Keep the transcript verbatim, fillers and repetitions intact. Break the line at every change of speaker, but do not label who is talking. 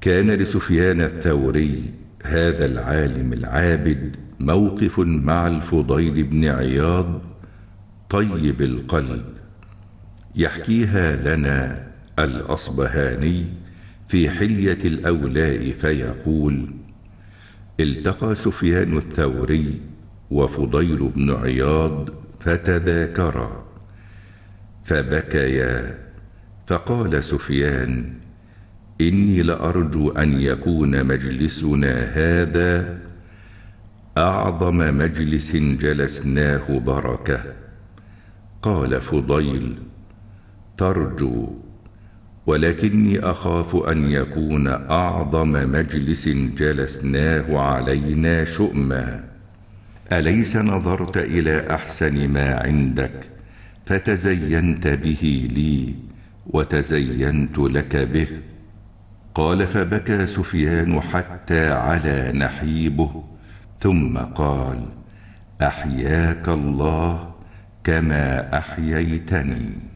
كان لسفيان الثوري هذا العالم العابد موقف مع الفضيل بن عياض طيب القلب، يحكيها لنا الأصبهاني في حلية الأولاء فيقول: التقى سفيان الثوري وفضيل بن عياض فتذاكرا فبكيا، فقال سفيان: إني لأرجو أن يكون مجلسنا هذا أعظم مجلس جلسناه بركة. قال فضيل: ترجو، ولكني أخاف أن يكون أعظم مجلس جلسناه علينا شؤما. أليس نظرت إلى أحسن ما عندك فتزينت به لي وتزينت لك به؟ قال: فبكى سفيان حتى علا نحيبه، ثم قال: أحياك الله كما أحييتني.